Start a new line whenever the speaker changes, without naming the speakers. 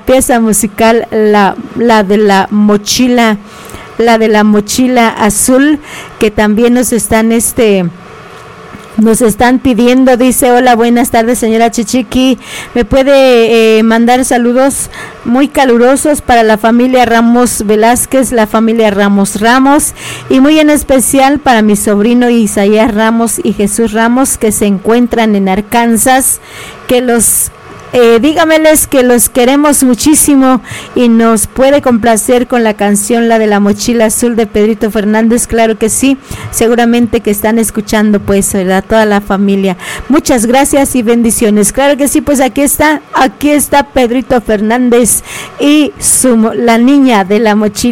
pieza musical, la de la mochila azul, que también nos están pidiendo. Dice: hola, buenas tardes, señora Chichiqui, me puede mandar saludos muy calurosos para la familia Ramos Velázquez, la familia Ramos y muy en especial para mi sobrino Isaías Ramos y Jesús Ramos, que se encuentran en Arkansas, dígameles que los queremos muchísimo y nos puede complacer con la canción, la de la mochila azul de Pedrito Fernández. Claro que sí, seguramente que están escuchando, pues, ¿verdad? Toda la familia. Muchas gracias y bendiciones. Claro que sí, pues aquí está Pedrito Fernández y la niña de la mochila.